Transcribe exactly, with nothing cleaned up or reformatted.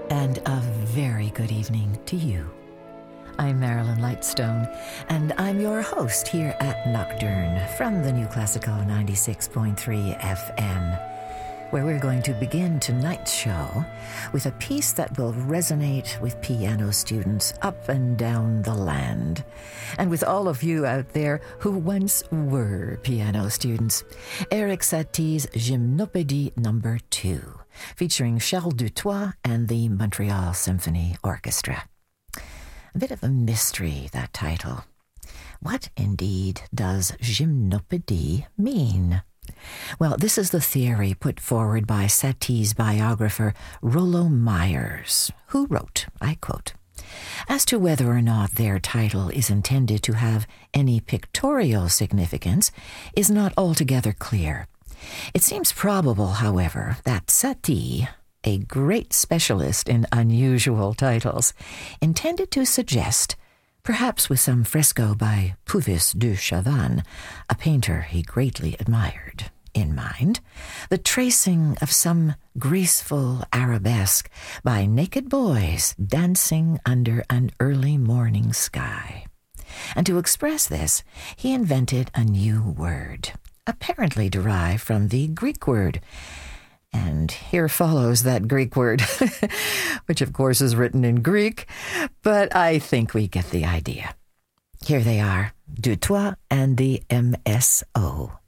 and a very good evening to you. I'm Marilyn Lightstone, and I'm your host here at Nocturne from the New Classical ninety-six point three F M, where we're going to begin tonight's show with a piece that will resonate with piano students up and down the land, and with all of you out there who once were piano students. Erik Satie's Gymnopédie number two, featuring Charles Dutoit and the Montreal Symphony Orchestra. A bit of a mystery, that title. What indeed does gymnopédie mean? Well, this is the theory put forward by Satie's biographer, Rollo Myers, who wrote, I quote, "As to whether or not their title is intended to have any pictorial significance is not altogether clear. It seems probable, however, that Satie, a great specialist in unusual titles, intended to suggest, perhaps with some fresco by Puvis de Chavannes, a painter he greatly admired, in mind, the tracing of some graceful arabesque by naked boys dancing under an early morning sky. And to express this, he invented a new word, apparently derived from the Greek word. And here follows that Greek word, which of course is written in Greek, but I think we get the idea. Here they are, Dutoit and the M S O.